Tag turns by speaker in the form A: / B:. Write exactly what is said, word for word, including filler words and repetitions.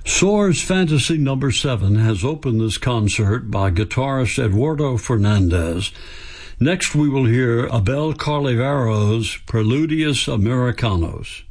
A: Soares Fantasy Number seven has opened this concert by guitarist Eduardo Fernandez. Next we will hear Abel Carlivero's Preludios Americanos.